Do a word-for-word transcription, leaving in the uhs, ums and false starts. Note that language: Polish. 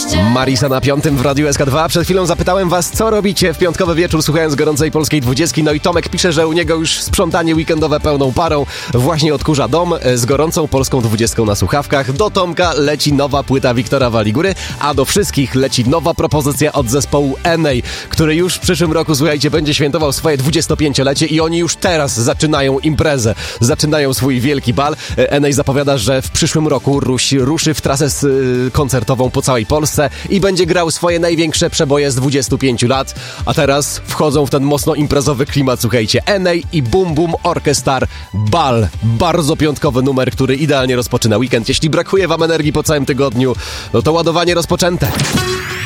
Marisa na piątym w Radiu S K dwa. Przed chwilą zapytałem was, co robicie w piątkowy wieczór, słuchając gorącej polskiej dwudziestki. No i Tomek pisze, że u niego już sprzątanie weekendowe pełną parą. Właśnie odkurza dom z gorącą polską dwudziestką na słuchawkach. Do Tomka leci nowa płyta Wiktora Waligury, a do wszystkich leci nowa propozycja od zespołu N A, który już w przyszłym roku, słuchajcie, będzie świętował swoje dwudziestopięciolecie i oni już teraz zaczynają imprezę. Zaczynają swój wielki bal. N A zapowiada, że w przyszłym roku rusi, ruszy w trasę koncertową po całej Polsce i będzie grał swoje największe przeboje z dwudziestu pięciu lat. A teraz wchodzą w ten mocno imprezowy klimat, słuchajcie. N A i Boom Boom Orchestra Bal. Bardzo piątkowy numer, który idealnie rozpoczyna weekend. Jeśli brakuje wam energii po całym tygodniu, no to ładowanie rozpoczęte.